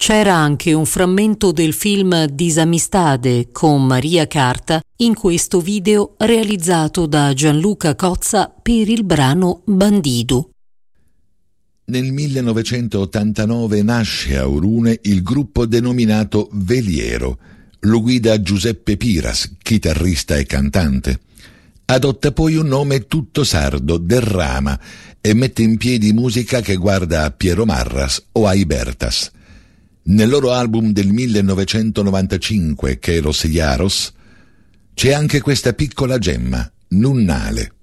C'era anche un frammento del film Disamistade con Maria Carta in questo video realizzato da Gianluca Cozza per il brano Bandido. Nel 1989 nasce a Orune il gruppo denominato Veliero. Lo guida Giuseppe Piras, chitarrista e cantante. Adotta poi un nome tutto sardo, Derrama, e mette in piedi musica che guarda a Piero Marras o a Ibertas. Nel loro album del 1995, Keros Yaros, c'è anche questa piccola gemma, Nunnale.